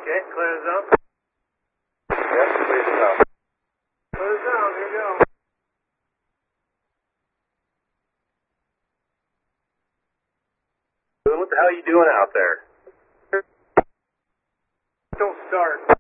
Okay, clear the zone. Yep, clear the zone. Clear the zone, here you go. What the hell are you doing out there? Don't start.